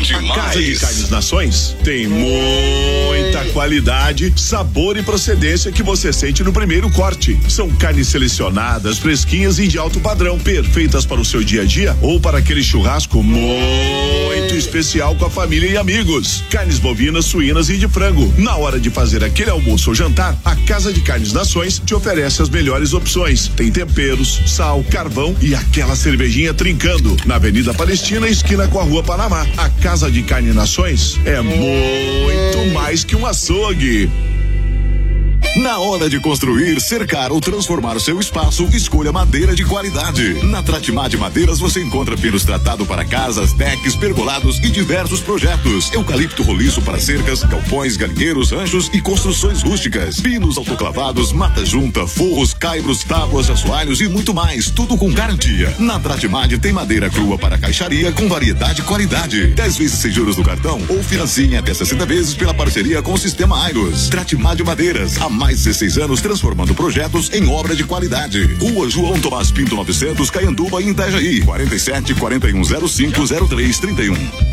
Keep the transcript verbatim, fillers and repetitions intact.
demais. A Casa de Carnes Nações tem muita qualidade, sabor e procedência que você sente no primeiro corte. São carnes selecionadas, fresquinhas e de alto padrão, perfeitas para o seu dia a dia ou para aquele churrasco muito especial com a família e amigos. Carnes bovinas, suínas e de frango. Na hora de fazer aquele almoço ou jantar, a Casa de Carnes Nações te oferece as melhores opções. Tem temperos, sal, carvão e aquela cervejinha trincando. Na Avenida Palestina, esquina com a Rua Panamá. A Casa de Carnes Nações é muito mais que um açougue. Na hora de construir, cercar ou transformar o seu espaço, escolha madeira de qualidade. Na Tratimad Madeiras você encontra pinos tratado para casas, decks, pergolados e diversos projetos. Eucalipto roliço para cercas, galpões, galinheiros, ranchos e construções rústicas. Pinos autoclavados, mata junta, forros, caibros, tábuas, assoalhos e muito mais. Tudo com garantia. Na Tratimad tem madeira crua para caixaria com variedade e qualidade. dez vezes sem juros no cartão ou financia até sessenta vezes pela parceria com o Sistema Airos. Tratimad Madeiras, a mais de dezesseis anos transformando projetos em obra de qualidade. Rua João Tomás Pinto novecentos, Caianduba, em Itajaí. quarenta e sete, quarenta e um, zero cinco, zero três, trinta e um.